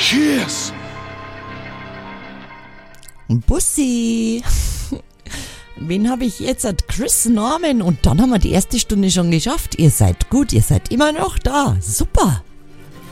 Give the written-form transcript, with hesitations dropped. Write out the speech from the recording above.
Cheers! Bussi. Wen habe ich jetzt? Chris, Norman. Und dann haben wir die erste Stunde schon geschafft. Ihr seid gut, ihr seid immer noch da. Super.